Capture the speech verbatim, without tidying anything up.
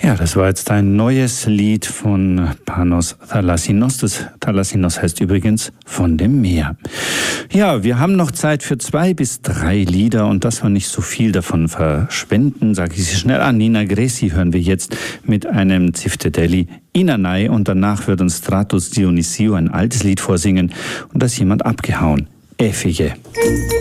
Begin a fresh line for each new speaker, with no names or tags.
Ja, das war jetzt ein neues Lied von Panos Thalassinos. Das Thalassinos heißt übrigens von dem Meer. Ja, wir haben noch Zeit für zwei bis drei Lieder und dass wir nicht so viel davon verschwenden, sage ich Sie schnell an. Nina Greci hören wir jetzt mit einem Ziftedeli Inanai und danach wird uns Stratos Dionysio ein altes Lied vorsingen und da ist jemand abgehauen. Έφυγε.